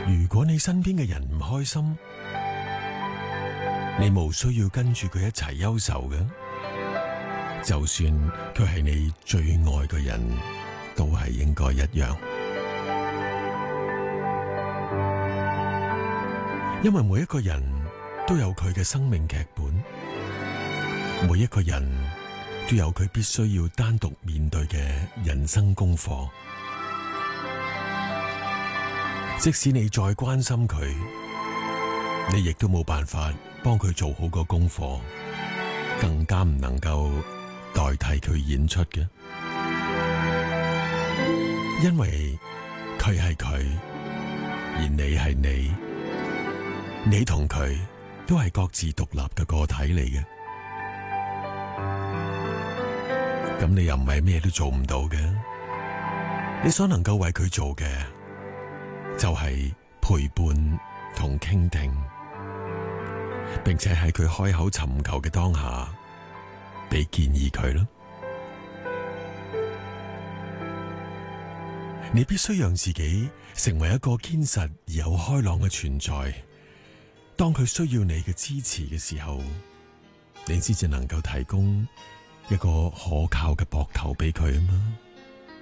如果你身邊嘅人唔開心，你無需要跟住佢一齊憂愁嘅。就算佢係你最愛嘅人，都係應該一樣。因為每一個人都有佢嘅生命劇本，每一個人都有佢必須要單獨面對嘅人生功課。即使你再關心佢，你亦都冇辦法幫佢做好個功課，更加唔能夠代替佢演出嘅。因為佢係佢，而你係你，你同佢都係各自獨立嘅個體嚟嘅。咁你又唔係咩都做唔到嘅，你所能夠為佢做嘅就係陪伴同傾聽，並且喺佢開口尋求嘅當下俾建議佢咯。你必須讓自己成為一個堅實而又開朗嘅存在，當佢需要你嘅支持嘅時候，你先至能夠提供一個可靠嘅膊頭俾佢啊嘛。